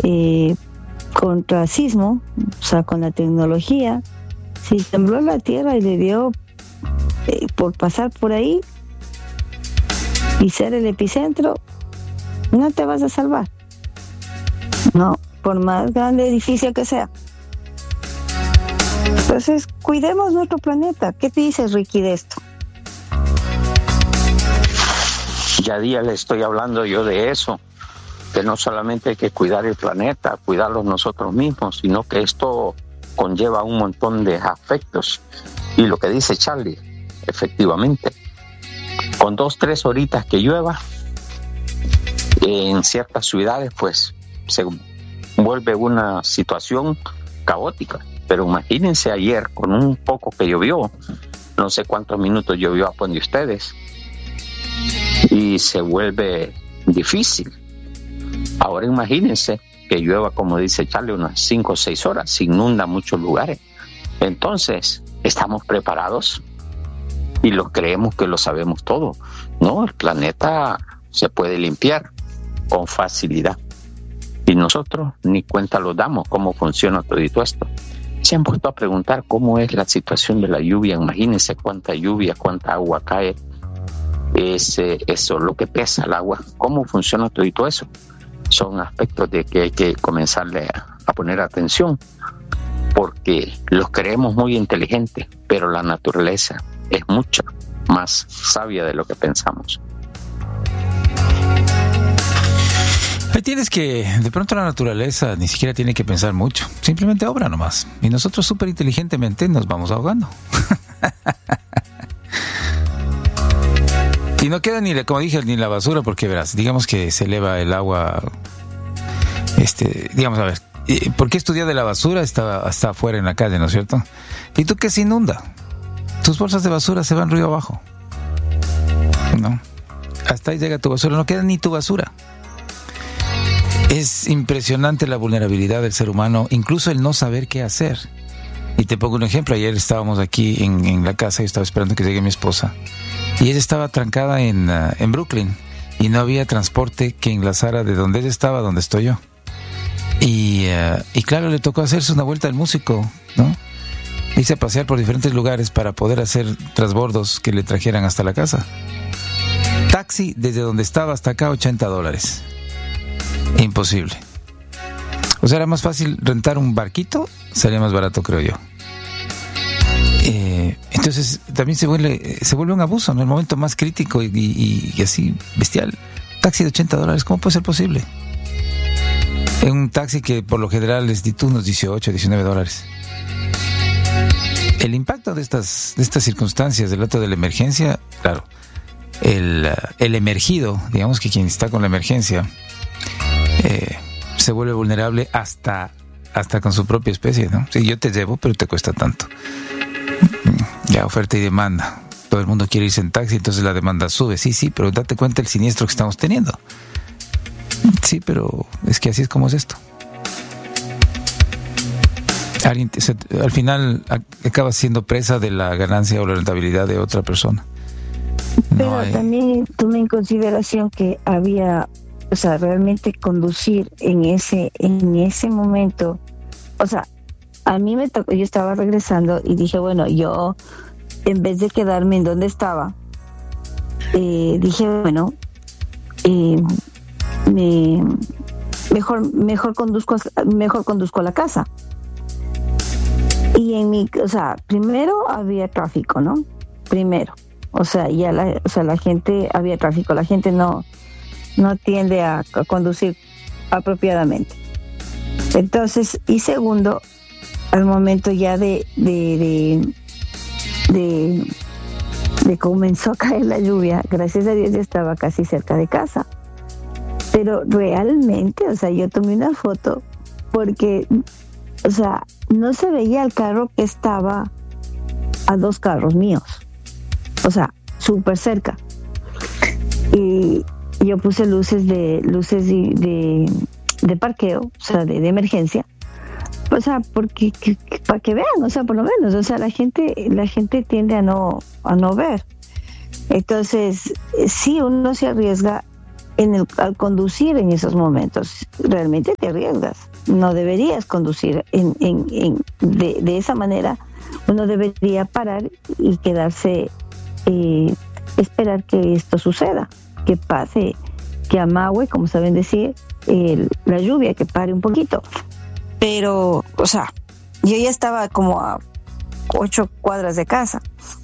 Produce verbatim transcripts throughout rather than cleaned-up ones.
eh, contra sismo, o sea, con la tecnología. Si tembló la tierra y le dio eh, por pasar por ahí y ser el epicentro, no te vas a salvar. No, por más grande edificio que sea. Entonces, cuidemos nuestro planeta. ¿Qué te dices, Ricky, de esto? Ya día le estoy hablando yo de eso, que no solamente hay que cuidar el planeta, cuidarlos nosotros mismos, sino que esto conlleva un montón de aspectos. Y lo que dice Charlie, efectivamente, con dos, tres horitas que llueva, en ciertas ciudades, pues, se vuelve una situación caótica. Pero imagínense ayer, con un poco que llovió, no sé cuántos minutos llovió a donde ustedes, y se vuelve difícil. Ahora imagínense que llueva, como dice Charlie, unas cinco o seis horas, se inunda muchos lugares. Entonces, ¿estamos preparados? Y lo creemos que lo sabemos todo. No, el planeta se puede limpiar con facilidad. Y nosotros ni cuenta lo damos cómo funciona todo esto. Se han puesto a preguntar cómo es la situación de la lluvia. Imagínense cuánta lluvia, cuánta agua cae. Es eh, eso, lo que pesa el agua. ¿Cómo funciona todo eso? Son aspectos de que hay que comenzarle a, a poner atención, porque los creemos muy inteligentes, pero la naturaleza es mucho más sabia de lo que pensamos. Ahí tienes que, de pronto la naturaleza ni siquiera tiene que pensar mucho, simplemente obra nomás. Y nosotros súper inteligentemente nos vamos ahogando. Y no queda ni, como dije, ni la basura, porque verás, digamos que se eleva el agua, este, digamos, a ver, ¿por qué estudiar de la basura? Está, está afuera en la calle, ¿no es cierto? ¿Y tú qué se inunda? Tus bolsas de basura se van río abajo, ¿no? Hasta ahí llega tu basura, no queda ni tu basura. Es impresionante la vulnerabilidad del ser humano, incluso el no saber qué hacer. Y te pongo un ejemplo. Ayer estábamos aquí en, en la casa y estaba esperando que llegue mi esposa. Y ella estaba trancada en, uh, en Brooklyn y no había transporte que enlazara de donde ella estaba a donde estoy yo. Y, uh, y claro, le tocó hacerse una vuelta al músico, ¿no? Irse a pasear por diferentes lugares para poder hacer transbordos que le trajeran hasta la casa. Taxi desde donde estaba hasta acá, ochenta dólares. Imposible. O sea, era más fácil rentar un barquito, sería más barato, creo yo. Eh, entonces también se vuelve se vuelve un abuso, ¿no? El momento más crítico y, y, y así bestial. Taxi de ochenta dólares, ¿cómo puede ser posible? En un taxi que por lo general es de unos dieciocho, diecinueve dólares. El impacto de estas de estas circunstancias, del acto de la emergencia, claro, el, el emergido, digamos que quien está con la emergencia, eh, se vuelve vulnerable hasta hasta con su propia especie, ¿no? Sí, yo te llevo, pero te cuesta tanto. Ya, oferta y demanda. Todo el mundo quiere irse en taxi, entonces la demanda sube. Sí, sí, pero date cuenta del siniestro que estamos teniendo. Sí, pero es que así es como es esto. Alguien, se, al final acaba siendo presa de la ganancia o la rentabilidad de otra persona. Pero no hay... también tome en consideración que había, o sea, realmente conducir en ese en ese momento, o sea, a mí me tocó, yo estaba regresando y dije, bueno, yo en vez de quedarme en donde estaba, eh, dije, bueno, eh, me, mejor mejor conduzco mejor conduzco a la casa. Y en mi, o sea, primero había tráfico, ¿no? Primero, o sea, ya la, o sea, la gente había tráfico, la gente no no tiende a, a conducir apropiadamente. Entonces, y segundo, al momento ya de de, de de de comenzó a caer la lluvia, gracias a Dios ya estaba casi cerca de casa. Pero realmente, o sea, yo tomé una foto porque, o sea, no se veía el carro que estaba a dos carros míos, o sea, súper cerca. Y yo puse luces de luces de, de, de parqueo, o sea, de, de emergencia, o sea, porque que, que, para que vean, o sea, por lo menos, o sea, la gente la gente tiende a no a no ver. Entonces, sí, uno se arriesga en el, al conducir en esos momentos, realmente te arriesgas. No deberías conducir en, en, en, de, de esa manera. Uno debería parar y quedarse, eh, esperar que esto suceda, que pase, que amague, como saben decir, el, la lluvia, que pare un poquito. Pero, o sea, yo ya estaba como a ocho cuadras de casa.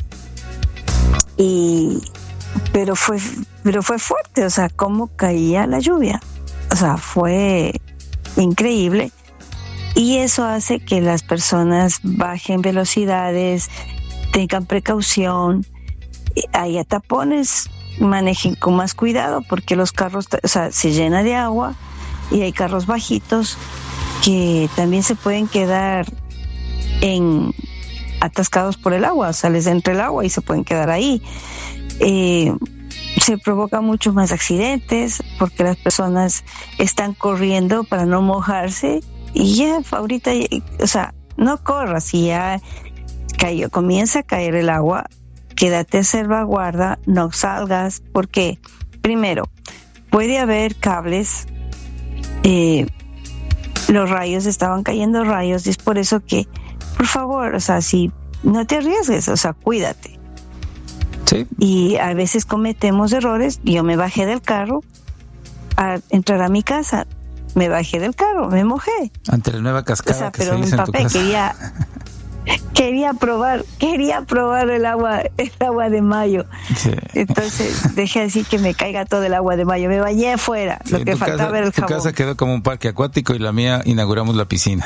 Y, pero fue, pero fue fuerte, o sea, cómo caía la lluvia. O sea, fue increíble. Y eso hace que las personas bajen velocidades, tengan precaución, haya tapones, manejen con más cuidado, porque los carros, o sea, se llena de agua y hay carros bajitos que también se pueden quedar en atascados por el agua, o sea, les entra el agua y se pueden quedar ahí. Eh, se provocan muchos más accidentes porque las personas están corriendo para no mojarse y ya ahorita, o sea, no corras, si ya cayó, comienza a caer el agua, quédate a salvaguarda, no salgas, porque primero puede haber cables, eh, los rayos, estaban cayendo rayos, y es por eso que, por favor, o sea, si no te arriesgues, o sea, cuídate. Sí. Y a veces cometemos errores. Yo me bajé del carro a entrar a mi casa, me bajé del carro, me mojé. Ante la nueva cascada, o sea, que pero se mi hizo en tu papá casa. quería quería probar, quería probar el agua, el agua de mayo. Sí. Entonces dejé así que me caiga todo el agua de mayo. Me bañé afuera, sí, lo que faltaba casa, era el tu jabón. Tu casa quedó como un parque acuático y la mía inauguramos la piscina.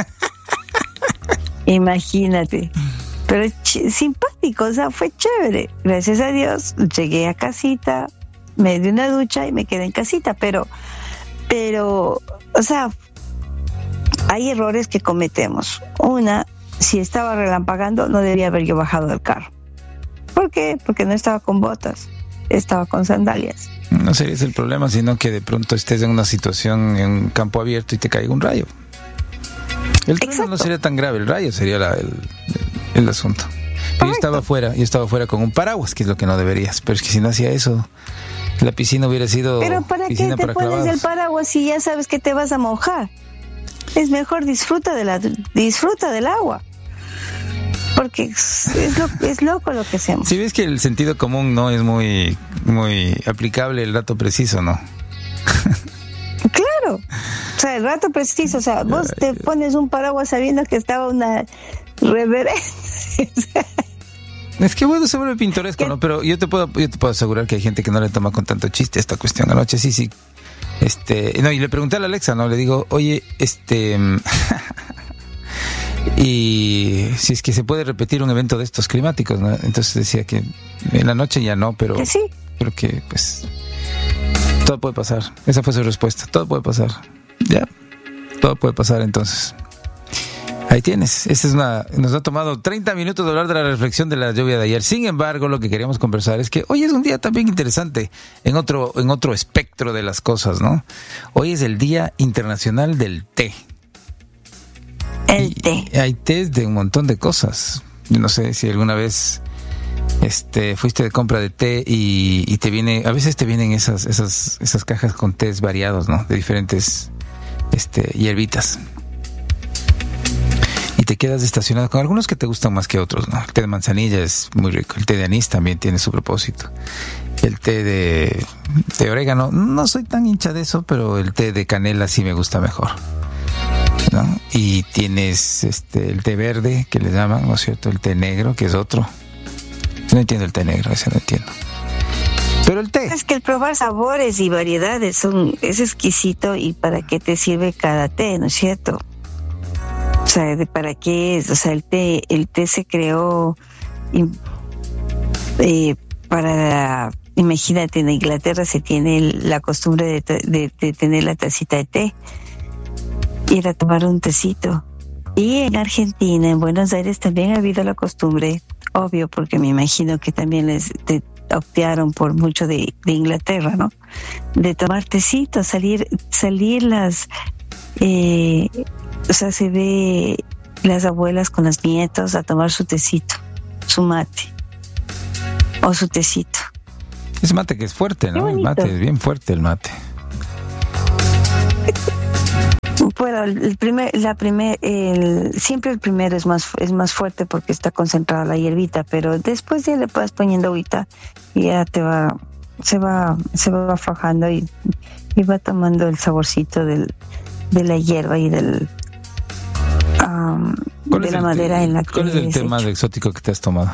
Imagínate. Pero ch- simpático, o sea, fue chévere. Gracias a Dios, llegué a casita, me di una ducha y me quedé en casita, pero, pero, o sea, hay errores que cometemos. Una, si estaba relampagando, no debía haber yo bajado del carro. ¿Por qué? Porque no estaba con botas, estaba con sandalias. No sería ese el problema, sino que de pronto estés en una situación en un campo abierto y te caiga un rayo. El trueno no sería tan grave, el rayo sería la, el, el, el asunto. Pero yo estaba afuera, yo estaba afuera con un paraguas, que es lo que no deberías. Pero es que si no hacía eso, la piscina hubiera sido. Pero ¿para qué te para pones clavados. el paraguas si ya sabes que te vas a mojar? Es mejor disfruta de la disfruta del agua. Porque es, es, lo, es loco lo que hacemos. Si ves que el sentido común no es muy, muy aplicable el dato preciso, ¿no? Claro. O sea, el rato preciso, o sea, vos te pones un paraguas sabiendo que estaba una reverencia. Es que bueno, se vuelve pintoresco, ¿no? Pero yo te puedo, yo te puedo asegurar que hay gente que no le toma con tanto chiste esta cuestión. Anoche sí, sí. Este, no, y le pregunté a la Alexa, ¿no? Le digo, oye, este, y si es que se puede repetir un evento de estos climáticos, ¿no? Entonces decía que en la noche ya no, pero que sí. Creo que, pues, todo puede pasar. Esa fue su respuesta. Todo puede pasar. Ya, todo puede pasar entonces. Ahí tienes. Esta es una. Nos ha tomado treinta minutos de hablar de la reflexión de la lluvia de ayer. Sin embargo, lo que queríamos conversar es que hoy es un día también interesante en otro, en otro espectro de las cosas, ¿no? Hoy es el Día Internacional del Té. El té. Y hay tés de un montón de cosas. Yo no sé si alguna vez este fuiste de compra de té y, y te viene, a veces te vienen esas, esas, esas cajas con tés variados, ¿no? De diferentes este, hierbitas. Y te quedas estacionado con algunos que te gustan más que otros, ¿no? El té de manzanilla es muy rico. El té de anís también tiene su propósito. El té de, de orégano, no soy tan hincha de eso, pero el té de canela sí me gusta mejor, ¿no? Y tienes este el té verde, que le llaman, ¿no es cierto? El té negro, que es otro. No entiendo el té negro, ese no entiendo. Pero el té. Es que el probar sabores y variedades son, es exquisito. ¿Y para qué te sirve cada té, no es cierto? O sea, ¿de para qué es? O sea, el té, el té se creó eh, para, imagínate, en Inglaterra se tiene la costumbre de, de, de tener la tacita de té, ir a tomar un tecito. Y en Argentina, en Buenos Aires, también ha habido la costumbre, obvio, porque me imagino que también les de, optaron por mucho de, de Inglaterra, ¿no? De tomar tecito, salir, salir las... Eh, o sea, se ve las abuelas con los nietos a tomar su tecito, su mate o su tecito. Es mate que es fuerte, ¿no? El mate es bien fuerte, el mate. Bueno, el primer, la primer, el, siempre el primero es más es más fuerte porque está concentrada la hierbita, pero después ya le vas poniendo agüita y ya te va, se va, se va aflojando y, y va tomando el saborcito del, de la hierba y del um, de la madera en la que ¿Cuál es el té más exótico que te has tomado?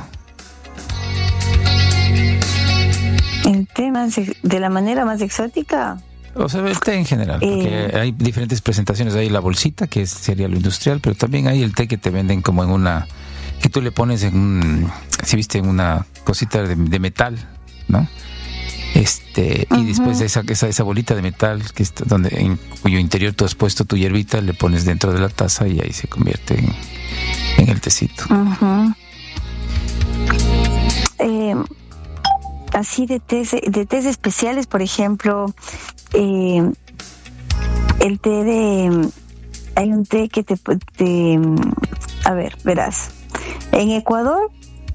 El té más, de la manera más exótica. O sea, el té en general, porque eh, hay diferentes presentaciones. Hay la bolsita, que es, sería lo industrial, pero también hay el té que te venden como en una, que tú le pones en un, si viste, en una cosita de, de metal, ¿no? Este, uh-huh. Y después de esa, esa, esa bolita de metal, que está donde, en cuyo interior tú has puesto tu hierbita, le pones dentro de la taza y ahí se convierte en, en el tecito. Uh-huh. Eh, así de tés, de tés especiales, por ejemplo, eh, el té de, hay un té que te, te, a ver, verás, en Ecuador,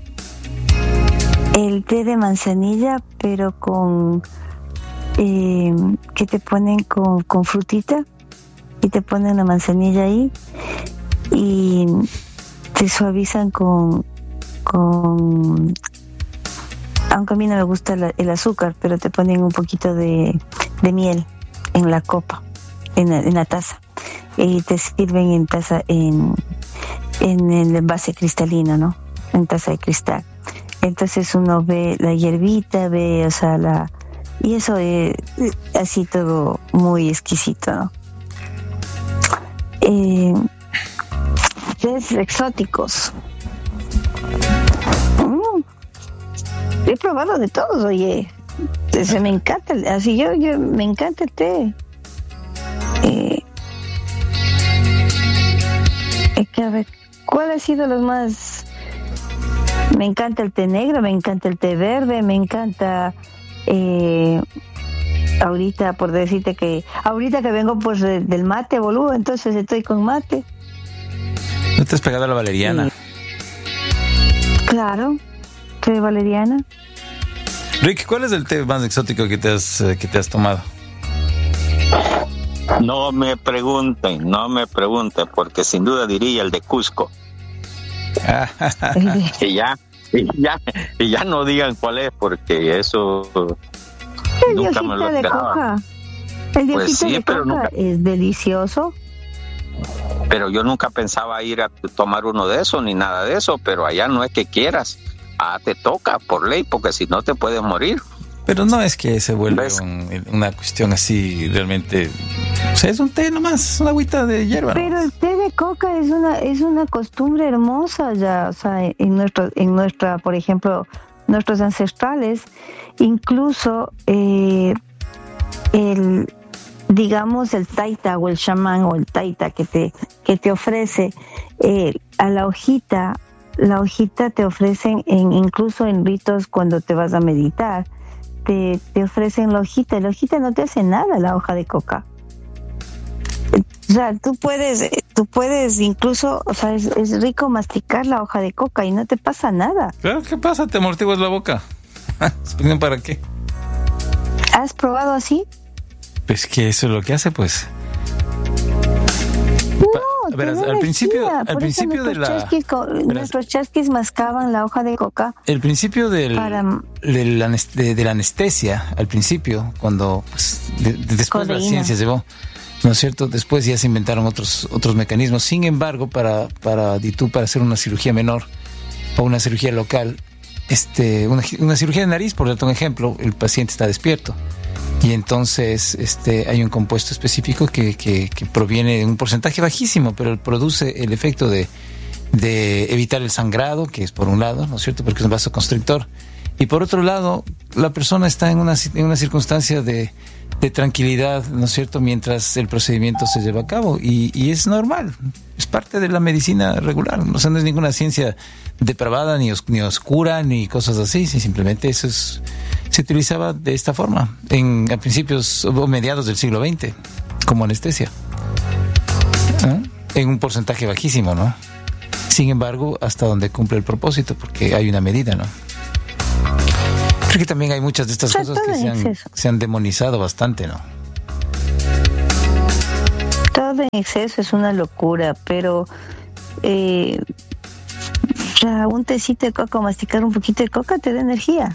el té de manzanilla, pero con, eh, que te ponen con, con frutita, y te ponen la manzanilla ahí, y te suavizan con, con, aunque a mí no me gusta la, el azúcar, pero te ponen un poquito de, de miel en la copa, en la, en la taza, y te sirven en taza, en, en el envase cristalino, ¿no? En taza de cristal. Entonces uno ve la hierbita, ve, o sea, la, y eso es así todo muy exquisito, ¿no? Eh, tés exóticos. Mm. He probado de todos, oye. Se me encanta, así yo, yo me encanta el té. Eh, es que a ver, ¿cuál ha sido los más? Me encanta el té negro, me encanta el té verde, me encanta eh, ahorita, por decirte que ahorita que vengo pues de, del mate, boludo, entonces estoy con mate. ¿No te has pegado a la valeriana? Sí. Claro, té de valeriana. Rick, ¿cuál es el té más exótico que te has, que te has tomado? No me pregunten, no me pregunten, porque sin duda diría el de Cusco. y ya y ya y ya no digan cuál es, porque eso el nunca me lo de coca. El de pues sí, de pero coca nunca, es delicioso, pero yo nunca pensaba ir a tomar uno de esos ni nada de eso, pero allá no es que quieras, ah, te toca por ley, porque si no te puedes morir. Pero no es que se vuelva un, una cuestión así realmente. O sea, es un té nomás, una agüita de hierba. Pero el té de coca es una es una costumbre hermosa ya, o sea, en nuestro en nuestra, por ejemplo, nuestros ancestrales, incluso eh, el digamos el taita o el chamán o el taita que te que te ofrece eh, a la hojita, la hojita te ofrecen en incluso en ritos cuando te vas a meditar. Te, te ofrecen la hojita, la hojita no te hace nada, la hoja de coca. O sea, tú puedes, tú puedes incluso, o sea, es, es rico masticar la hoja de coca y no te pasa nada. Claro, ¿qué pasa? ¿Te amortiguas la boca? ¿Para qué? ¿Has probado así? Pues que eso es lo que hace, pues. No, Verás, al principio, al principio de la... Chasquis, verás, nuestros chasquis mascaban la hoja de coca. El principio del, para, del anest- de, de la anestesia, al principio, cuando pues, de, de, después codeína. La ciencia llevó, ¿no es cierto? Después ya se inventaron otros otros mecanismos. Sin embargo, para para tú para hacer una cirugía menor o una cirugía local, este una, una cirugía de nariz, por darte un ejemplo, el paciente está despierto. Y entonces este hay un compuesto específico que, que, que proviene de un porcentaje bajísimo, pero produce el efecto de, de evitar el sangrado, que es por un lado, ¿no es cierto?, porque es un vasoconstrictor. Y por otro lado, la persona está en una, en una circunstancia de, de tranquilidad, ¿no es cierto?, mientras el procedimiento se lleva a cabo. Y, y es normal, es parte de la medicina regular. O sea, no es ninguna ciencia depravada, ni, os, ni oscura, ni cosas así. Simplemente eso es, se utilizaba de esta forma en, a principios o mediados del siglo veinte, como anestesia. ¿Eh? En un porcentaje bajísimo, ¿no? Sin embargo, hasta donde cumple el propósito, porque hay una medida, ¿no? Porque también hay muchas de estas o sea, cosas que se han, se han demonizado bastante, ¿no? Todo en exceso es una locura, pero eh, ya un tecito de coca o masticar un poquito de coca te da energía.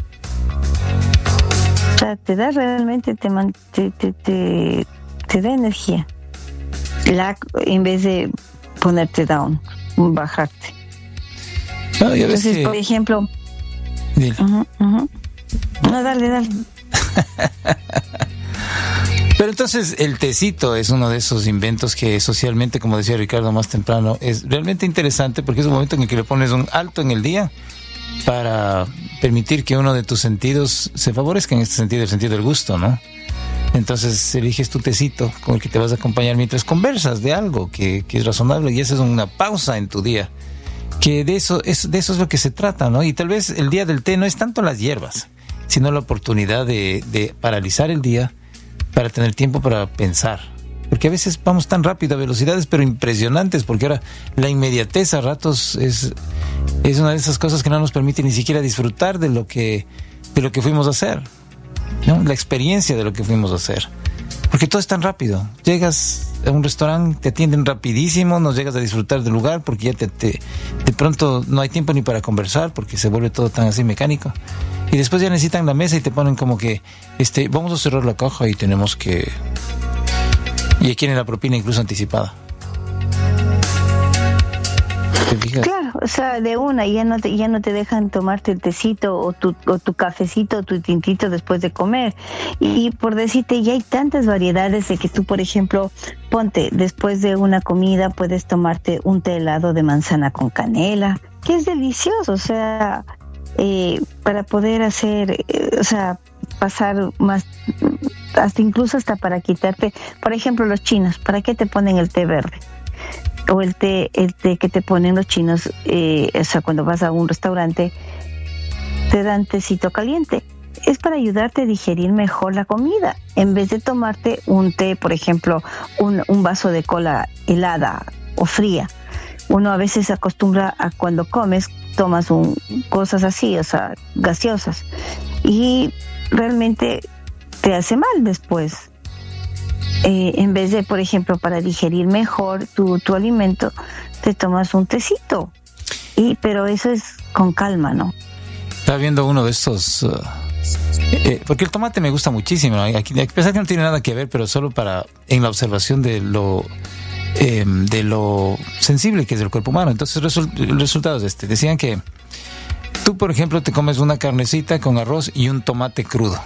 O sea, te da realmente, te, te, te, te, te da energía. La, en vez de ponerte down, bajarte. No, ya ves Entonces, que... por ejemplo... Uh-huh, uh-huh. No, dale, dale. Pero entonces el tecito es uno de esos inventos que socialmente, como decía Ricardo más temprano, es realmente interesante porque es un momento en el que le pones un alto en el día para permitir que uno de tus sentidos se favorezca, en este sentido, el sentido del gusto, ¿no? Entonces eliges tu tecito con el que te vas a acompañar mientras conversas de algo que, que es razonable, y esa es una pausa en tu día, que de eso es de eso es lo que se trata, ¿no? Y tal vez el día del té no es tanto las hierbas, sino la oportunidad de, de paralizar el día para tener tiempo para pensar. Porque a veces vamos tan rápido, a velocidades pero impresionantes, porque ahora la inmediatez a ratos es, es una de esas cosas que no nos permite ni siquiera disfrutar de lo que, de lo que fuimos a hacer, ¿no? La experiencia de lo que fuimos a hacer. Porque todo es tan rápido. Llegas a un restaurante, te atienden rapidísimo, no llegas a disfrutar del lugar porque ya te, te, de pronto no hay tiempo ni para conversar porque se vuelve todo tan así mecánico. Y después ya necesitan la mesa y te ponen como que, este, vamos a cerrar la caja y tenemos que... Y quieren la propina incluso anticipada. ¿Te fijas? Claro, o sea, de una, ya no te, ya no te dejan tomarte el tecito o tu, o tu cafecito o tu tintito después de comer. Y por decirte, ya hay tantas variedades de que tú, por ejemplo, ponte, después de una comida puedes tomarte un té helado de manzana con canela, que es delicioso, o sea, eh, para poder hacer, eh, o sea, pasar más, hasta incluso hasta para quitarte, por ejemplo, los chinos, ¿para qué te ponen el té verde? O el té, el té que te ponen los chinos, eh, o sea, cuando vas a un restaurante, te dan tecito caliente. Es para ayudarte a digerir mejor la comida. En vez de tomarte un té, por ejemplo, un, un vaso de cola helada o fría. Uno a veces se acostumbra a cuando comes, tomas un, cosas así, o sea, gaseosas. Y realmente te hace mal después. Eh, en vez de, por ejemplo, para digerir mejor tu, tu alimento, te tomas un tecito. Y, pero eso es con calma, ¿no? Estaba viendo uno de estos... Uh, eh, porque el tomate me gusta muchísimo, ¿no? Aquí, a pesar que no tiene nada que ver, pero solo para en la observación de lo eh, de lo sensible que es el cuerpo humano. Entonces result, el resultado es este. Decían que tú, por ejemplo, te comes una carnecita con arroz y un tomate crudo.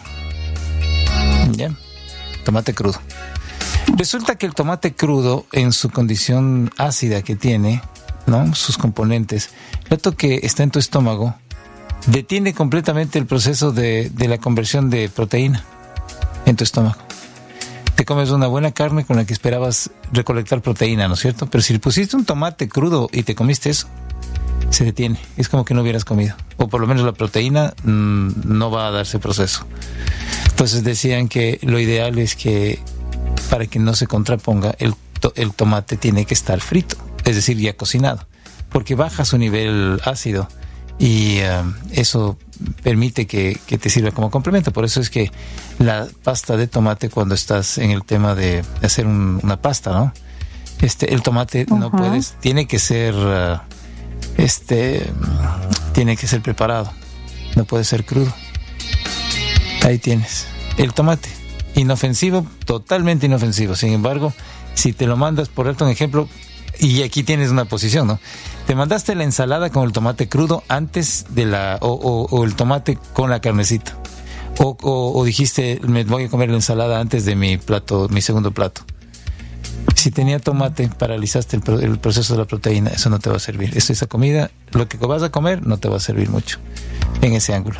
¿Ya? Tomate crudo. Resulta que el tomate crudo, en su condición ácida que tiene, ¿no? Sus componentes, el dato que está en tu estómago, detiene completamente el proceso de, de la conversión de proteína en tu estómago. Te comes una buena carne con la que esperabas recolectar proteína, ¿no es cierto? Pero si le pusiste un tomate crudo y te comiste eso, se detiene. Es como que no hubieras comido. O por lo menos la proteína mmm, no va a darse proceso. Entonces decían que lo ideal es que, para que no se contraponga, el, to- el tomate tiene que estar frito, es decir, ya cocinado, porque baja su nivel ácido y uh, eso permite que, que te sirva como complemento. Por eso es que la pasta de tomate, cuando estás en el tema de hacer un, una pasta, ¿no? Este, el tomate uh-huh. no puedes, tiene que ser, uh, este, tiene que ser preparado, no puede ser crudo. Ahí tienes el tomate, inofensivo, totalmente inofensivo. Sin embargo, si te lo mandas, por darte un ejemplo, y aquí tienes una posición, ¿no? Te mandaste la ensalada con el tomate crudo antes de la, o, o, o el tomate con la carnecita, o, o, o dijiste, me voy a comer la ensalada antes de mi plato, mi segundo plato. Si tenía tomate, paralizaste el, el proceso de la proteína, eso no te va a servir. Eso, esa comida, lo que vas a comer, no te va a servir mucho en ese ángulo.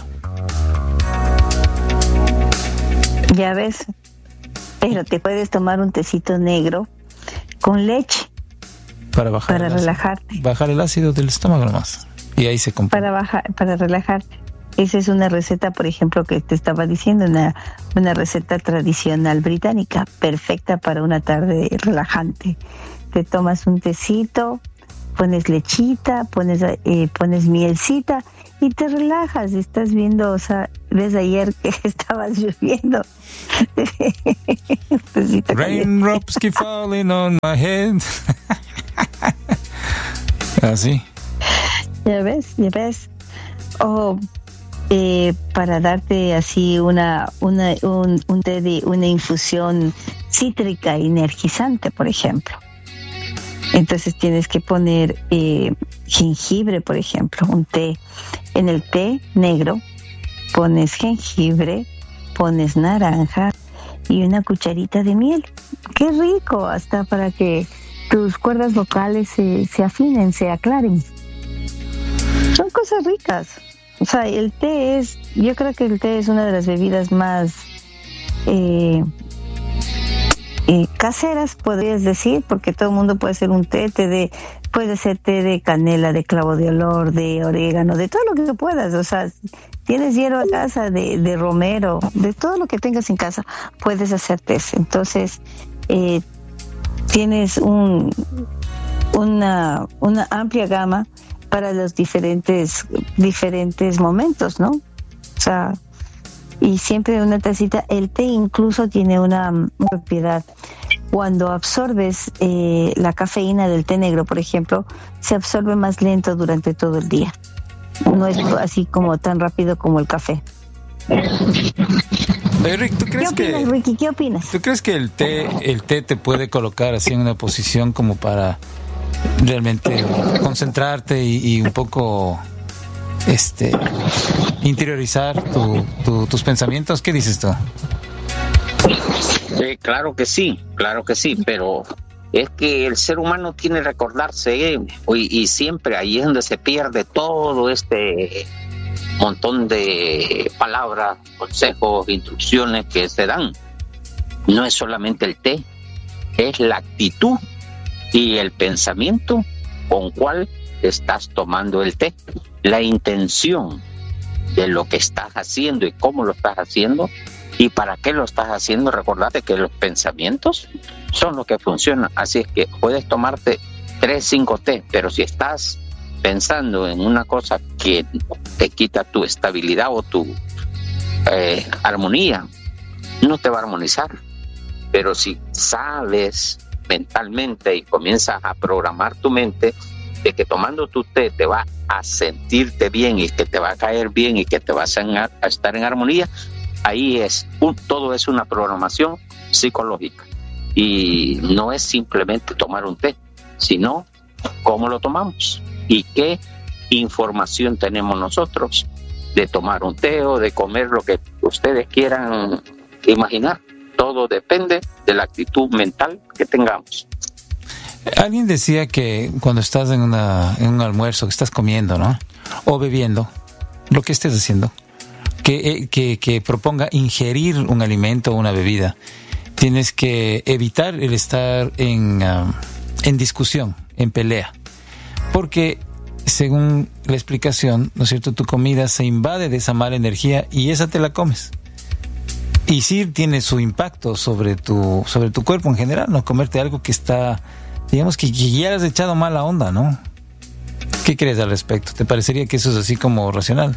Ya ves, pero te puedes tomar un tecito negro con leche para bajar para el relajarte, ácido, bajar el ácido del estómago nomás, y ahí se compone. Para bajar, para relajarte. Esa es una receta, por ejemplo, que te estaba diciendo, una una receta tradicional británica, perfecta para una tarde relajante. Te tomas un tecito, pones lechita, pones eh, pones mielcita y te relajas. Estás viendo, o sea, ves ayer que estabas lloviendo. Raindrops keep falling on my head. Así. Ya ves, ya ves. O eh, para darte así una, una un, un té de una infusión cítrica energizante, por ejemplo. Entonces tienes que poner eh, jengibre, por ejemplo, un té. En el té negro pones jengibre, pones naranja y una cucharita de miel. ¡Qué rico! Hasta para que tus cuerdas vocales se, se afinen, se aclaren. Son cosas ricas. O sea, el té es, yo creo que el té es una de las bebidas más eh, eh, caseras, podrías decir, porque todo el mundo puede hacer un té, té de, puede hacer té de canela, de clavo de olor, de orégano, de todo lo que puedas. O sea, tienes hierba en casa, de, de romero, de todo lo que tengas en casa, puedes hacer té. Entonces, eh, tienes un, una, una amplia gama para los diferentes diferentes momentos, ¿no? O sea, y siempre una tacita. El té incluso tiene una, una propiedad. Cuando absorbes eh, la cafeína del té negro, por ejemplo, se absorbe más lento durante todo el día. No es así como tan rápido como el café. Oye, Rick, ¿tú crees ¿Qué opinas, que, Ricky? ¿Qué opinas? ¿tú crees que el té, el té te puede colocar así en una posición como para realmente concentrarte y, y un poco este interiorizar tu, tu, tus pensamientos? ¿Qué dices tú? Eh, claro que sí, claro que sí, pero es que el ser humano tiene que recordarse, eh, y, y siempre ahí es donde se pierde todo este montón de palabras, consejos, instrucciones que se dan. No es solamente el té, es la actitud y el pensamiento con cual estás tomando el té, la intención de lo que estás haciendo y cómo lo estás haciendo y para qué lo estás haciendo. Recordate que los pensamientos son los que funcionan, así es que puedes tomarte tres, cinco té, pero si estás pensando en una cosa que te quita tu estabilidad o tu eh, armonía, no te va a armonizar. Pero si sabes mentalmente y comienzas a programar tu mente de que tomando tu té te va a sentirte bien y que te va a caer bien y que te vas a, a estar en armonía, ahí es un, todo es una programación psicológica y no es simplemente tomar un té, sino cómo lo tomamos y qué información tenemos nosotros de tomar un té o de comer lo que ustedes quieran imaginar. Todo depende de la actitud mental que tengamos. Alguien decía que cuando estás en, una, en un almuerzo, que estás comiendo, ¿no? O bebiendo, lo que estés haciendo, que, que, que proponga ingerir un alimento o una bebida, tienes que evitar el estar en, uh, en discusión, en pelea. Porque, según la explicación, ¿no es cierto?, tu comida se invade de esa mala energía y esa te la comes. Y sí tiene su impacto sobre tu sobre tu cuerpo en general, ¿no? Comerte algo que está, digamos que, que ya has echado mala onda, ¿no? ¿Qué crees al respecto? ¿Te parecería que eso es así como racional?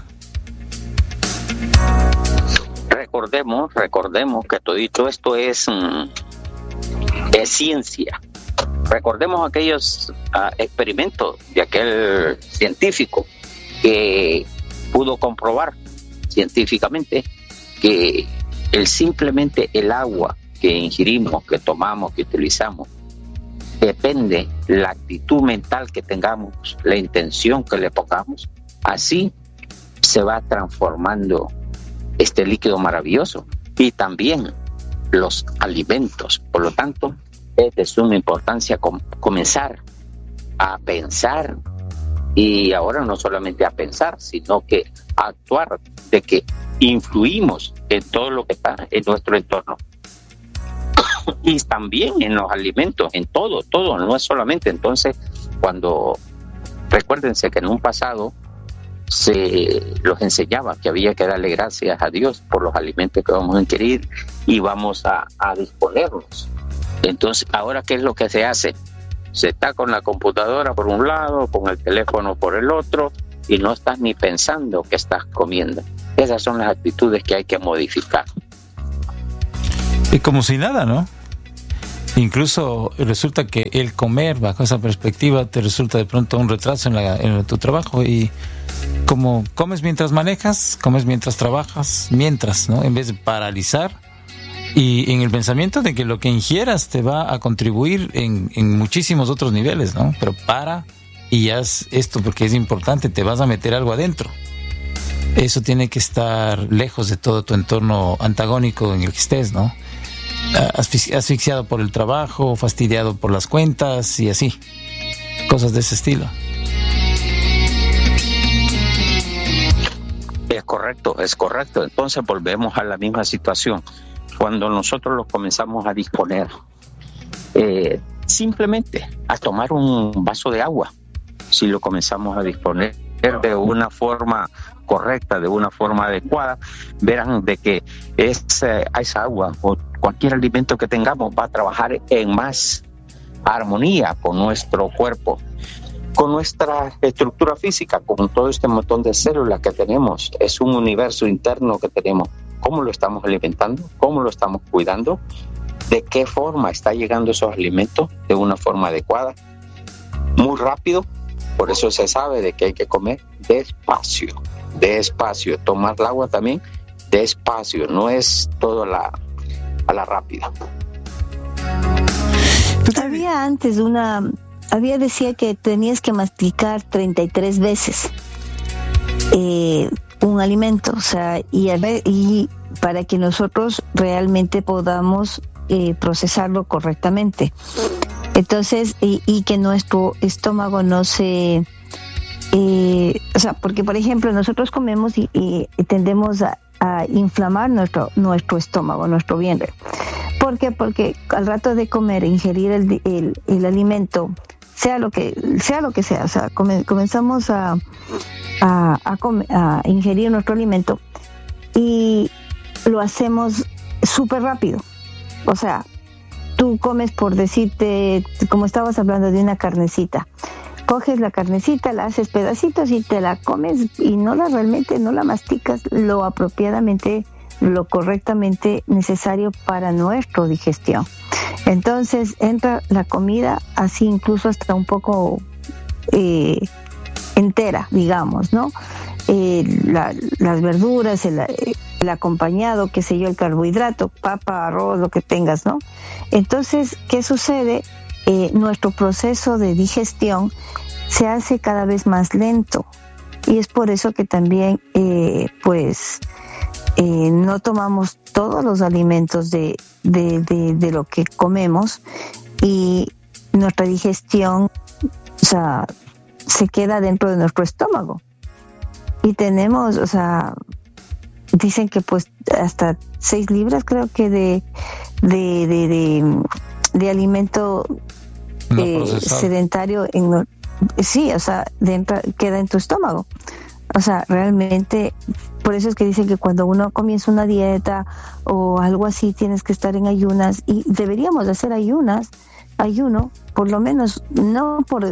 Recordemos, recordemos que todito esto es, mm, es ciencia. Recordemos aquellos uh, experimentos de aquel científico que pudo comprobar científicamente que el simplemente el agua que ingerimos, que tomamos, que utilizamos, depende la actitud mental que tengamos, la intención que le pongamos, así se va transformando este líquido maravilloso y también los alimentos. Por lo tanto, es de suma importancia com- comenzar a pensar y ahora no solamente a pensar, sino que a actuar, de que influimos en todo lo que está en nuestro entorno y también en los alimentos, en todo, todo, no es solamente. Entonces, cuando recuérdense que en un pasado se los enseñaba que había que darle gracias a Dios por los alimentos que vamos a ingerir y vamos a, a disponerlos. Entonces, ahora, ¿qué es lo que se hace? Se está con la computadora por un lado, con el teléfono por el otro, y no estás ni pensando que estás comiendo. Esas son las actitudes que hay que modificar. Y como si nada, ¿no? Incluso resulta que el comer bajo esa perspectiva te resulta de pronto un retraso en, la, en tu trabajo, y como comes mientras manejas, comes mientras trabajas, mientras, ¿no? En vez de paralizar y en el pensamiento de que lo que ingieras te va a contribuir en, en muchísimos otros niveles, ¿no? Pero para y haz esto porque es importante, te vas a meter algo adentro. Eso tiene que estar lejos de todo tu entorno antagónico en el que estés, ¿no? Asfixiado por el trabajo, fastidiado por las cuentas y así, cosas de ese estilo. Es correcto, es correcto. Entonces volvemos a la misma situación. Cuando nosotros lo comenzamos a disponer, eh, simplemente a tomar un vaso de agua, si lo comenzamos a disponer de una forma correcta, de una forma adecuada, verán de que esa, esa agua o cualquier alimento que tengamos va a trabajar en más armonía con nuestro cuerpo, con nuestra estructura física, con todo este montón de células que tenemos. Es un universo interno que tenemos. ¿Cómo lo estamos alimentando? ¿Cómo lo estamos cuidando? ¿De qué forma está llegando esos alimentos? De una forma adecuada, muy rápido. Por eso se sabe de que hay que comer despacio, despacio. Tomar el agua también despacio, no es todo la, a la rápida. Había antes una, había decía que tenías que masticar treinta y tres veces eh, un alimento, o sea, y, y para que nosotros realmente podamos eh, procesarlo correctamente. Entonces, y, y que nuestro estómago no se... Eh, o sea, porque por ejemplo nosotros comemos y, y tendemos a, a inflamar nuestro nuestro estómago, nuestro vientre. ¿Por qué? Porque al rato de comer, ingerir el, el, el alimento, sea lo que sea, lo que sea, o sea, come, comenzamos a, a, a, comer, a ingerir nuestro alimento y lo hacemos súper rápido. O sea, tú comes, por decirte, como estabas hablando de una carnecita, coges la carnecita, la haces pedacitos y te la comes y no la realmente, no la masticas lo apropiadamente, lo correctamente necesario para nuestra digestión. Entonces entra la comida así incluso hasta un poco eh, entera, digamos, ¿no? Eh, la, las verduras, el, el acompañado, qué sé yo, el carbohidrato, papa, arroz, lo que tengas, ¿no? Entonces, ¿qué sucede? Eh, nuestro proceso de digestión se hace cada vez más lento y es por eso que también, eh, pues, eh, no tomamos todos los alimentos de, de, de, de lo que comemos y nuestra digestión, o sea, se queda dentro de nuestro estómago. Y tenemos, o sea, dicen que pues hasta seis libras creo que de de de, de, de alimento no eh, sedentario en, sí, o sea, dentro, queda en tu estómago. O sea, realmente, por eso es que dicen que cuando uno comienza una dieta o algo así, tienes que estar en ayunas, y deberíamos hacer ayunas, ayuno, por lo menos, no por,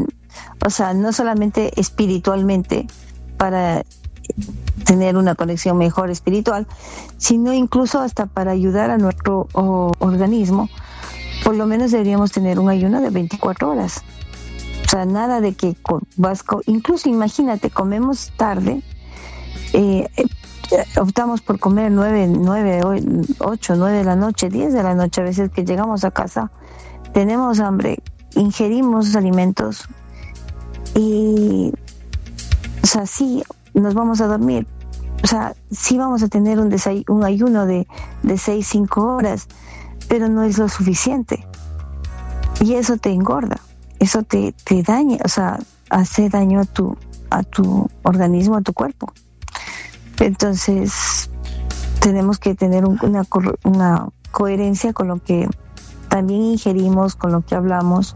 o sea, no solamente espiritualmente, para tener una conexión mejor espiritual, sino incluso hasta para ayudar a nuestro o, organismo. Por lo menos deberíamos tener un ayuno de veinticuatro horas. O sea, nada de que vas, incluso imagínate, comemos tarde, eh, eh, optamos por comer nueve, nueve, ocho, nueve de la noche, diez de la noche, a veces que llegamos a casa, tenemos hambre, ingerimos alimentos y, o sea, sí, nos vamos a dormir, o sea, sí vamos a tener un, desay- un ayuno de, de seis, cinco horas, pero no es lo suficiente. Y eso te engorda, eso te, te daña, o sea, hace daño a tu, a tu organismo, a tu cuerpo. Entonces, tenemos que tener un, una, una coherencia con lo que también ingerimos, con lo que hablamos,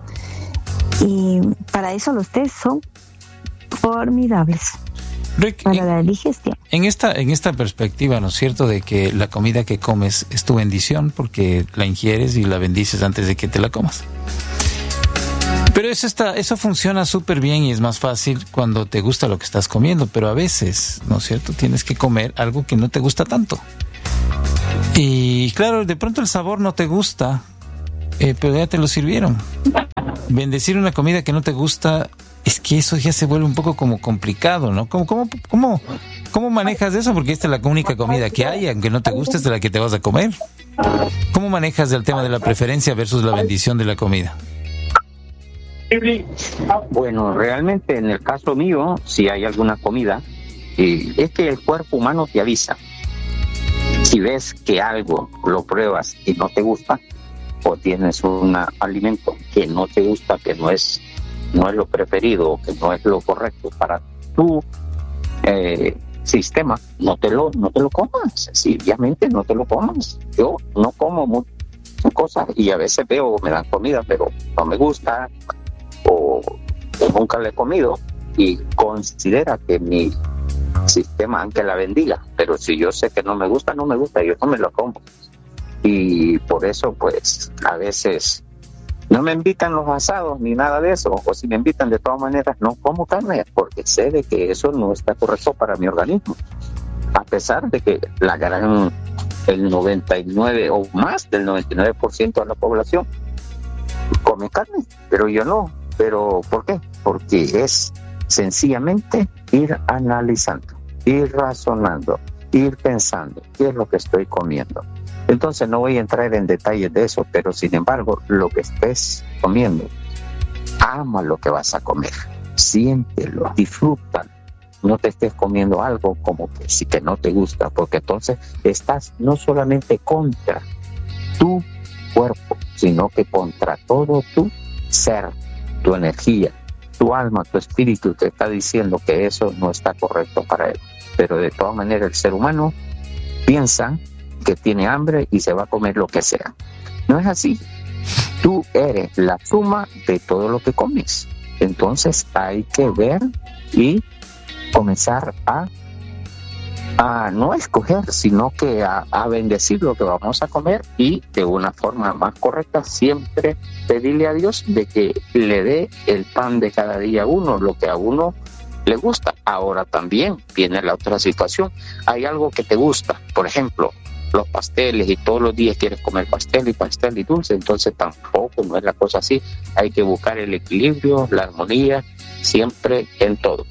y para eso los test son formidables. Rick, para en, la digestión. En esta, en esta perspectiva, ¿no es cierto?, de que la comida que comes es tu bendición porque la ingieres y la bendices antes de que te la comas. Pero eso está, eso funciona súper bien y es más fácil cuando te gusta lo que estás comiendo, pero a veces, ¿no es cierto?, tienes que comer algo que no te gusta tanto. Y claro, de pronto el sabor no te gusta, eh, pero ya te lo sirvieron. Bendecir una comida que no te gusta, es que eso ya se vuelve un poco como complicado, ¿no? ¿Cómo, cómo, cómo, cómo manejas eso? Porque esta es la única comida que hay, aunque no te guste, es de la que te vas a comer. ¿Cómo manejas el tema de la preferencia versus la bendición de la comida? Bueno, realmente en el caso mío, si hay alguna comida, eh, es que el cuerpo humano te avisa. Si ves que algo lo pruebas y no te gusta, o tienes un alimento que no te gusta, que no es, no es lo preferido, que no es lo correcto para tu eh, sistema, no te lo, no te lo comas, sencillamente no te lo comas. Yo no como muchas cosas y a veces veo, me dan comida, pero no me gusta, o, o nunca la he comido, y considera que mi sistema, aunque la bendiga, pero si yo sé que no me gusta, no me gusta, yo no me lo como. Y por eso, pues, a veces no me invitan los asados ni nada de eso, o si me invitan, de todas maneras no como carne, porque sé de que eso no está correcto para mi organismo, a pesar de que la gran, el noventa y nueve o más del noventa y nueve por ciento de la población come carne, pero yo no. ¿Pero por qué? Porque es sencillamente ir analizando, ir razonando, ir pensando qué es lo que estoy comiendo. Entonces no voy a entrar en detalles de eso, pero sin embargo, lo que estés comiendo, ama lo que vas a comer, siéntelo, disfrútalo. No te estés comiendo algo como que sí que no te gusta, porque entonces estás no solamente contra tu cuerpo, sino que contra todo tu ser, tu energía, tu alma, tu espíritu te está diciendo que eso no está correcto para él. Pero de todas maneras el ser humano piensa que tiene hambre y se va a comer lo que sea. No es así. Tú eres la suma de todo lo que comes. Entonces hay que ver y comenzar a a no escoger, sino que a, a bendecir lo que vamos a comer, y de una forma más correcta siempre pedirle a Dios de que le dé el pan de cada día a uno, lo que a uno le gusta. Ahora también viene la otra situación, hay algo que te gusta, por ejemplo los pasteles, y todos los días quieres comer pastel y pastel y dulce, entonces tampoco no es la cosa así. Hay que buscar el equilibrio, la armonía, siempre en todo.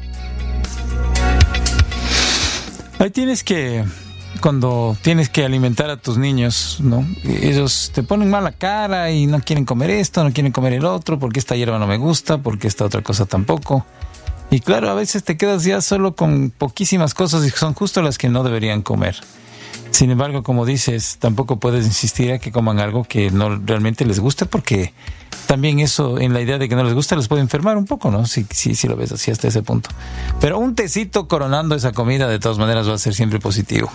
Ahí tienes que, cuando tienes que alimentar a tus niños, ¿no? Ellos te ponen mala cara y no quieren comer esto, no quieren comer el otro, porque esta hierba no me gusta, porque esta otra cosa tampoco. Y claro, a veces te quedas ya solo con poquísimas cosas y son justo las que no deberían comer. Sin embargo, como dices, tampoco puedes insistir a que coman algo que no realmente les guste, porque también eso, en la idea de que no les gusta, les puede enfermar un poco, ¿no? Si, si, si lo ves así hasta ese punto. Pero un tecito coronando esa comida, de todas maneras, va a ser siempre positivo.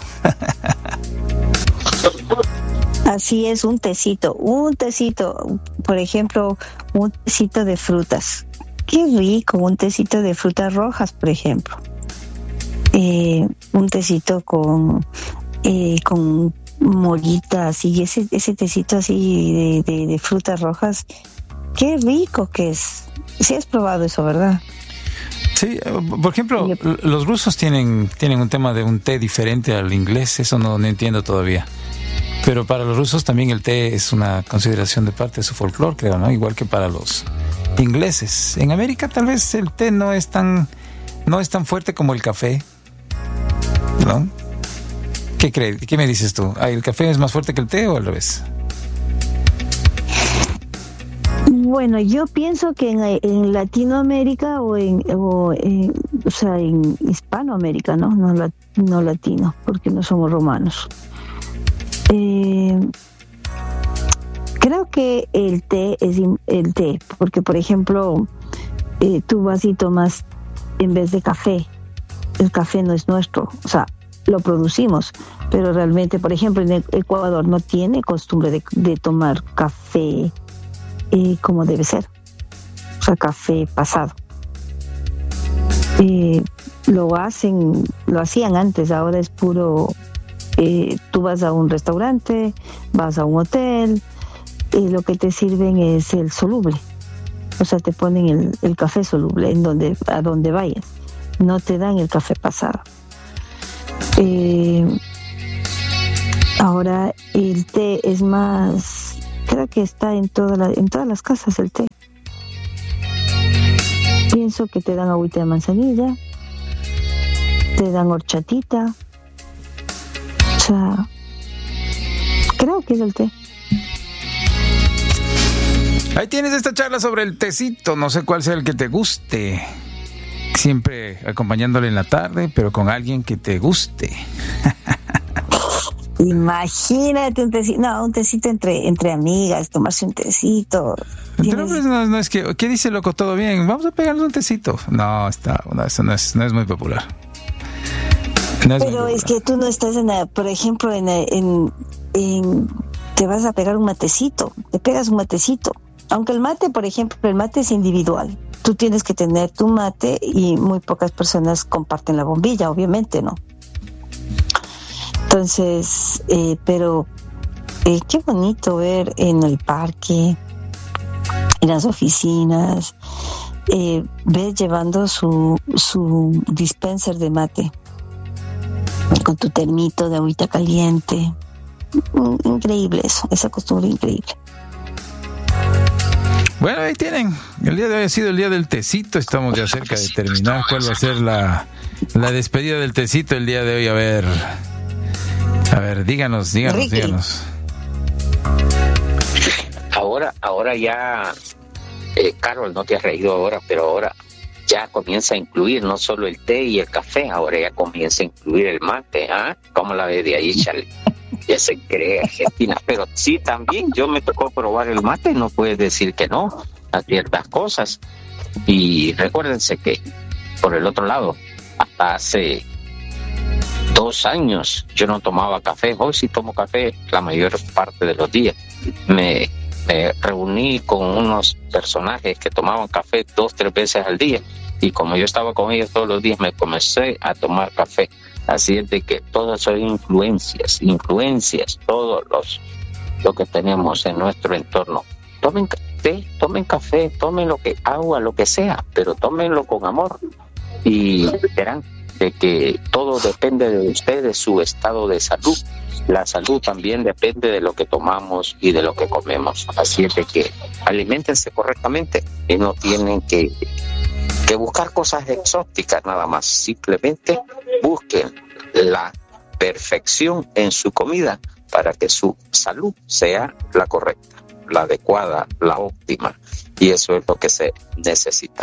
Así es, un tecito, un tecito, por ejemplo, un tecito de frutas. Qué rico, un tecito de frutas rojas, por ejemplo. Eh, un tecito con... Eh, con molitas y ese ese tecito así de, de, de frutas rojas, qué rico que es. Sí has probado eso, ¿verdad? Sí, por ejemplo, los rusos tienen tienen un tema de un té diferente al inglés, eso no, no entiendo todavía. Pero para los rusos también el té es una consideración de parte de su folclore, creo, ¿no? Igual que para los ingleses. En América tal vez el té no es tan no es tan fuerte como el café, ¿no? ¿Qué crees? ¿Qué me dices tú? ¿El café es más fuerte que el té o al revés? Bueno, yo pienso que en, en Latinoamérica o en, o, en, o sea, en Hispanoamérica, ¿no? No, la, no latino, porque no somos romanos. Eh, creo que el té es el té, porque por ejemplo, eh, tú vas y tomas en vez de café. El café no es nuestro, o sea, lo producimos, pero realmente, por ejemplo, en Ecuador no tiene costumbre de, de tomar café eh, como debe ser, o sea, café pasado. Eh, lo hacen, lo hacían antes, ahora es puro, eh, tú vas a un restaurante, vas a un hotel, y lo que te sirven es el soluble, O sea, te ponen el, el café soluble en donde, a donde vayas. No te dan el café pasado. Eh, ahora el té es más, creo que está en, toda la, en todas las casas el té. Pienso que te dan agüita de manzanilla, te dan horchatita. O sea, creo que es el té. Ahí tienes esta charla sobre el tecito, no sé cuál sea el que te guste. Siempre acompañándole en la tarde, pero con alguien que te guste. Imagínate un tecito, no, un tecito entre, entre amigas, tomarse un tecito. Pero pues no, no es que, ¿qué dice loco? ¿Todo bien? Vamos a pegarnos un tecito. No, está, no, eso no es, no es muy popular. No es pero es que tú no estás en, la, por ejemplo, en, en, en, te vas a pegar un matecito, te pegas un matecito. Aunque el mate, por ejemplo, el mate es individual. Tú tienes que tener tu mate y muy pocas personas comparten la bombilla, obviamente, ¿no? Entonces, eh, pero eh, qué bonito ver en el parque, en las oficinas, eh, ver llevando su, su dispenser de mate con tu termito de agüita caliente. Increíble eso, esa costumbre increíble. Bueno, ahí tienen. El día de hoy ha sido el día del tecito. Estamos ya cerca de terminar. ¿Cuál va a ser la, la despedida del tecito el día de hoy? A ver, a ver, díganos, díganos, Ricky. díganos. Ahora, ahora ya, eh, Carol, no te has reído ahora, pero ahora ya comienza a incluir no solo el té y el café, ahora ya comienza a incluir el mate, ¿ah? ¿eh? ¿Cómo la ves de ahí, Charlie? Ya se cree Argentina, pero sí, también yo me tocó probar el mate, no puedes decir que no a ciertas cosas. Y recuérdense que por el otro lado, hasta hace dos años yo no tomaba café, hoy sí tomo café la mayor parte de los días. Me, me reuní con unos personajes que tomaban café dos, tres veces al día, y como yo estaba con ellos todos los días, me comencé a tomar café. Así es de que todas son influencias, influencias, todos los lo que tenemos en nuestro entorno. Tomen té, tomen café, tomen lo que agua, lo que sea, pero tómenlo con amor y verán de que todo depende de ustedes, su estado de salud. La salud también depende de lo que tomamos y de lo que comemos. Así es de que aliméntense correctamente y no tienen que que buscar cosas exóticas nada más, simplemente busquen la perfección en su comida para que su salud sea la correcta, la adecuada, la óptima, y eso es lo que se necesita.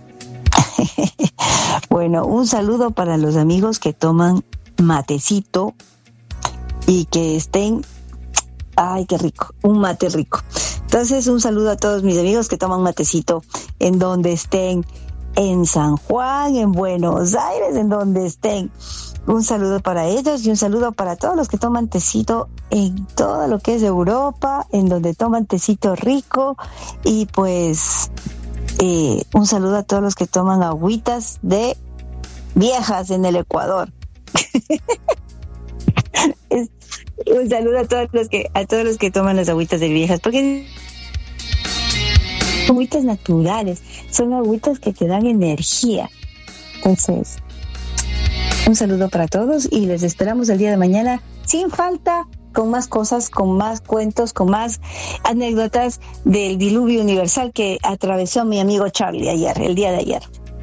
Bueno, un saludo para los amigos que toman matecito y que estén, ay, qué rico, un mate rico. Entonces, un saludo a todos mis amigos que toman matecito en donde estén, en San Juan, en Buenos Aires, en donde estén. Un saludo para ellos y un saludo para todos los que toman tecito en todo lo que es Europa, en donde toman tecito rico. Y pues eh, un saludo a todos los que toman agüitas de viejas en el Ecuador. es, un saludo a todos los que a todos los que toman las agüitas de viejas, porque son agüitas naturales, son agüitas que te dan energía. Entonces, un saludo para todos y les esperamos el día de mañana sin falta, con más cosas, con más cuentos, con más anécdotas del diluvio universal que atravesó mi amigo Charlie ayer, el día de ayer.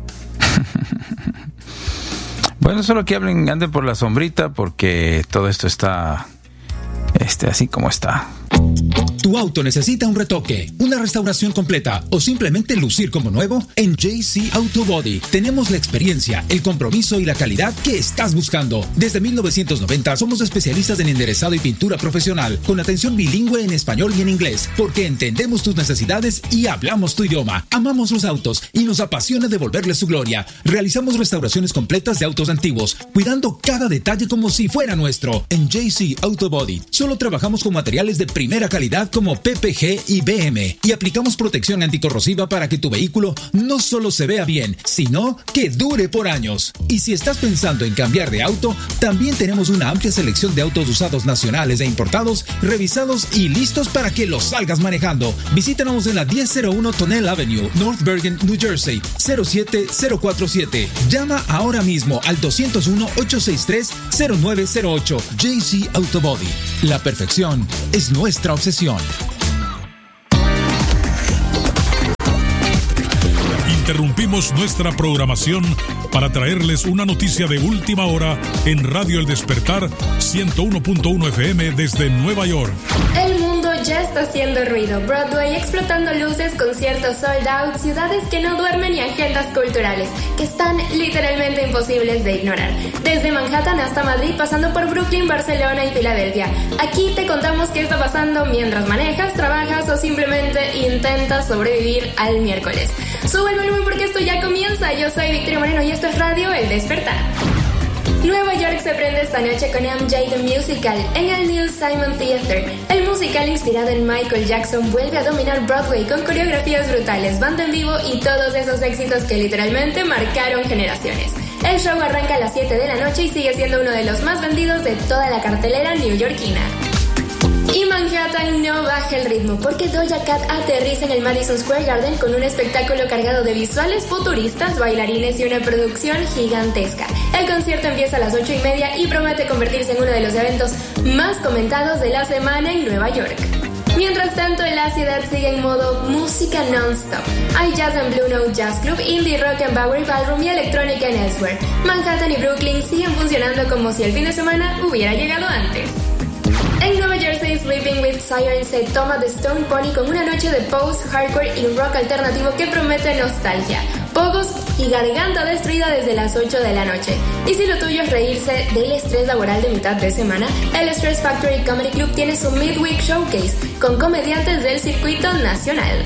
Bueno, solo que hablen, anden por la sombrita, porque todo esto está este así como está. ¿Tu auto necesita un retoque, una restauración completa o simplemente lucir como nuevo? En J C Auto Body tenemos la experiencia, el compromiso y la calidad que estás buscando. Desde mil novecientos noventa somos especialistas en enderezado y pintura profesional, con atención bilingüe en español y en inglés, porque entendemos tus necesidades y hablamos tu idioma. Amamos los autos y nos apasiona devolverles su gloria. Realizamos restauraciones completas de autos antiguos, cuidando cada detalle como si fuera nuestro. En J C Auto Body solo trabajamos con materiales de primera calidad como P P G y B M y aplicamos protección anticorrosiva para que tu vehículo no solo se vea bien, sino que dure por años. Y si estás pensando en cambiar de auto, también tenemos una amplia selección de autos usados nacionales e importados, revisados y listos para que los salgas manejando. Visítanos en la diez cero uno Tonnelle Avenue, North Bergen, New Jersey, cero siete cero cuatro siete. Llama ahora mismo al dos cero uno, ocho seis tres, cero nueve cero ocho. J C Auto Body. La perfección es nuestra obsesión. Interrumpimos nuestra programación para traerles una noticia de última hora en Radio El Despertar ciento uno punto uno F M desde Nueva York. El mundo ya está haciendo ruido. Broadway explotando luces, conciertos sold out, ciudades que no duermen y agendas culturales que están literalmente imposibles de ignorar. Desde Manhattan hasta Madrid, pasando por Brooklyn, Barcelona y Filadelfia. Aquí te contamos qué está pasando mientras manejas, trabajas o simplemente intentas sobrevivir al miércoles. Sube el volumen porque esto ya comienza. Yo soy Victoria Moreno y esto es Radio El Despertar. Nueva York se prende esta noche con M J The Musical en el Neil Simon Theater. El musical inspirado en Michael Jackson vuelve a dominar Broadway con coreografías brutales, banda en vivo y todos esos éxitos que literalmente marcaron generaciones. El show arranca a las siete de la noche y sigue siendo uno de los más vendidos de toda la cartelera neoyorquina. Y Manhattan no baja el ritmo porque Doja Cat aterriza en el Madison Square Garden con un espectáculo cargado de visuales futuristas, bailarines y una producción gigantesca. El concierto empieza a las ocho y media y promete convertirse en uno de los eventos más comentados de la semana en Nueva York. Mientras tanto, la ciudad sigue en modo música non-stop. Hay jazz en Blue Note Jazz Club, indie rock en Bowery Ballroom y electrónica en Elsewhere. Manhattan y Brooklyn siguen funcionando como si el fin de semana hubiera llegado antes. En Nueva Jersey, Sleeping with Sirens se toma de Stone Pony con una noche de post, hardcore y rock alternativo que promete nostalgia, pogos y garganta destruida desde las ocho de la noche. Y si lo tuyo es reírse del estrés laboral de mitad de semana, el Stress Factory Comedy Club tiene su Midweek Showcase con comediantes del circuito nacional.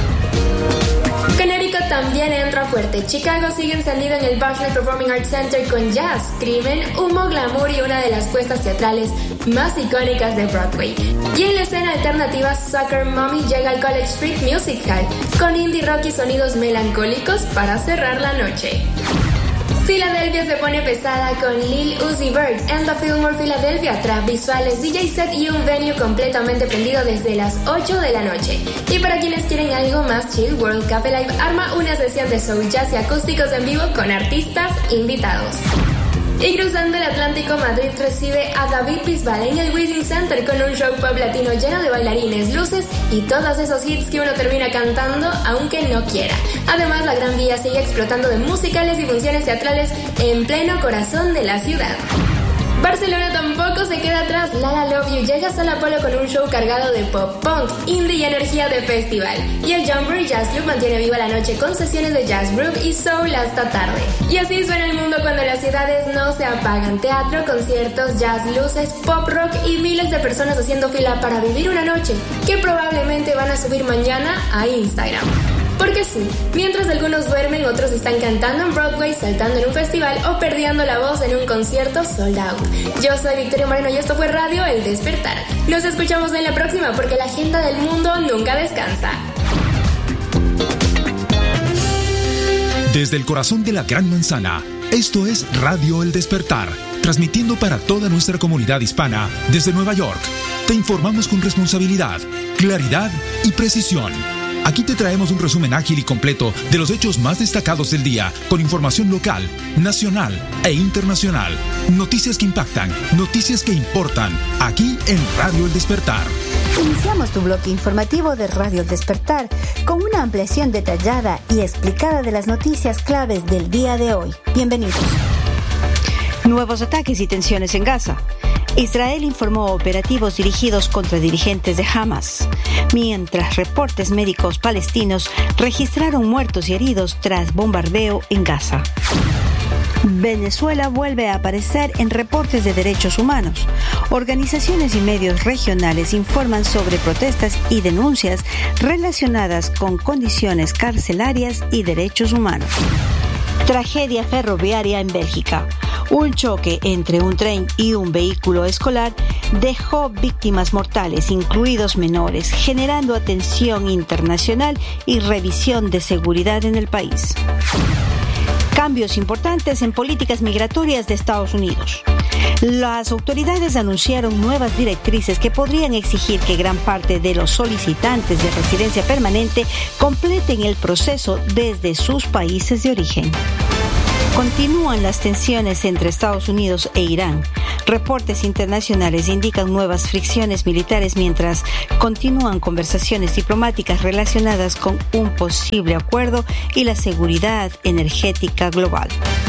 Connecticut también entra fuerte. Chicago sigue encendido en el Bushwick Performing Arts Center con jazz, crimen, humo, glamour y una de las puestas teatrales más icónicas de Broadway. Y en la escena alternativa, Soccer Mommy llega al College Street Music Hall con indie rock y sonidos melancólicos para cerrar la noche. Filadelfia se pone pesada con Lil Uzi Vert en The Fillmore Philadelphia, trap, visuales, D J set y un venue completamente prendido desde las ocho de la noche. Y para quienes quieren algo más chill, World Cafe Live arma una sesión de soul, jazz y acústicos en vivo con artistas invitados. Y cruzando el Atlántico, Madrid recibe a David Bisbal en el Wizzing Center con un show pop latino lleno de bailarines, luces y todos esos hits que uno termina cantando aunque no quiera. Además, la Gran Vía sigue explotando de musicales y funciones teatrales en pleno corazón de la ciudad. Barcelona tampoco se queda atrás. Lala Love You llega a Sala Polo con un show cargado de pop, punk, indie y energía de festival. Y el Jamboree Jazz Club mantiene viva la noche con sesiones de jazz, groove y soul hasta tarde. Y así suena el mundo cuando las ciudades no se apagan. Teatro, conciertos, jazz, luces, pop rock y miles de personas haciendo fila para vivir una noche que probablemente van a subir mañana a Instagram. Porque sí, mientras algunos duermen, otros están cantando en Broadway, saltando en un festival o perdiendo la voz en un concierto sold out. Yo soy Victoria Moreno y esto fue Radio El Despertar. Nos escuchamos en la próxima porque la agenda del mundo nunca descansa. Desde el corazón de la Gran Manzana, esto es Radio El Despertar, transmitiendo para toda nuestra comunidad hispana desde Nueva York. Te informamos con responsabilidad, claridad y precisión. Aquí te traemos un resumen ágil y completo de los hechos más destacados del día, con información local, nacional e internacional. Noticias que impactan, noticias que importan, aquí en Radio El Despertar. Iniciamos tu bloque informativo de Radio El Despertar con una ampliación detallada y explicada de las noticias claves del día de hoy. Bienvenidos. Nuevos ataques y tensiones en Gaza. Israel informó operativos dirigidos contra dirigentes de Hamas, mientras reportes médicos palestinos registraron muertos y heridos tras bombardeo en Gaza. Venezuela vuelve a aparecer en reportes de derechos humanos. Organizaciones y medios regionales informan sobre protestas y denuncias relacionadas con condiciones carcelarias y derechos humanos. Tragedia ferroviaria en Bélgica. Un choque entre un tren y un vehículo escolar dejó víctimas mortales, incluidos menores, generando atención internacional y revisión de seguridad en el país. Cambios importantes en políticas migratorias de Estados Unidos. Las autoridades anunciaron nuevas directrices que podrían exigir que gran parte de los solicitantes de residencia permanente completen el proceso desde sus países de origen. Continúan las tensiones entre Estados Unidos e Irán. Reportes internacionales indican nuevas fricciones militares mientras continúan conversaciones diplomáticas relacionadas con un posible acuerdo y la seguridad energética global.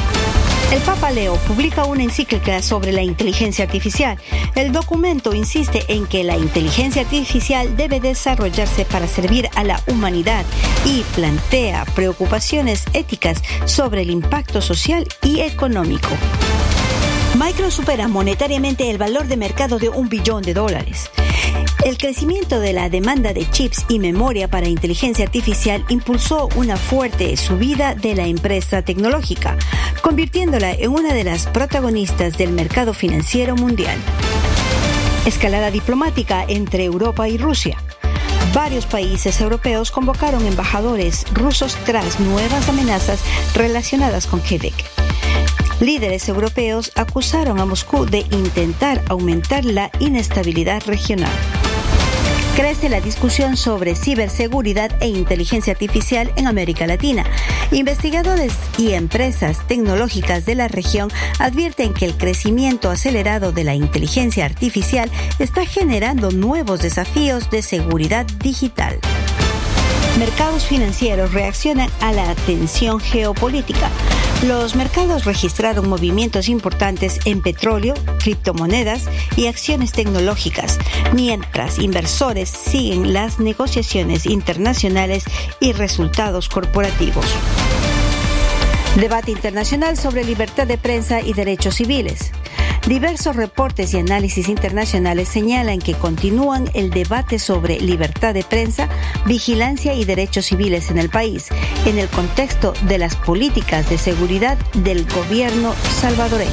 El Papa Leo publica una encíclica sobre la inteligencia artificial. El documento insiste en que la inteligencia artificial debe desarrollarse para servir a la humanidad y plantea preocupaciones éticas sobre el impacto social y económico. Microsoft supera monetariamente el valor de mercado de un billón de dólares. El crecimiento de la demanda de chips y memoria para inteligencia artificial impulsó una fuerte subida de la empresa tecnológica, convirtiéndola en una de las protagonistas del mercado financiero mundial. Escalada diplomática entre Europa y Rusia. Varios países europeos convocaron embajadores rusos tras nuevas amenazas relacionadas con Quebec. Líderes europeos acusaron a Moscú de intentar aumentar la inestabilidad regional. Crece la discusión sobre ciberseguridad e inteligencia artificial en América Latina. Investigadores y empresas tecnológicas de la región advierten que el crecimiento acelerado de la inteligencia artificial está generando nuevos desafíos de seguridad digital. Mercados financieros reaccionan a la tensión geopolítica. Los mercados registraron movimientos importantes en petróleo, criptomonedas y acciones tecnológicas, mientras inversores siguen las negociaciones internacionales y resultados corporativos. Debate internacional sobre libertad de prensa y derechos civiles. Diversos reportes y análisis internacionales señalan que continúan el debate sobre libertad de prensa, vigilancia y derechos civiles en el país, en el contexto de las políticas de seguridad del gobierno salvadoreño.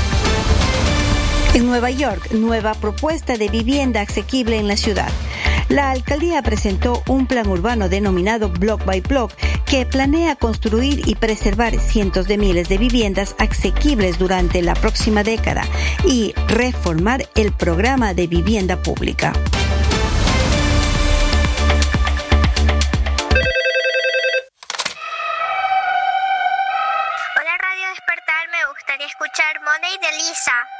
En Nueva York, nueva propuesta de vivienda asequible en la ciudad. La alcaldía presentó un plan urbano denominado Block by Block que planea construir y preservar cientos de miles de viviendas asequibles durante la próxima década y reformar el programa de vivienda pública. Hola Radio Despertar, me gustaría escuchar Money de Lisa.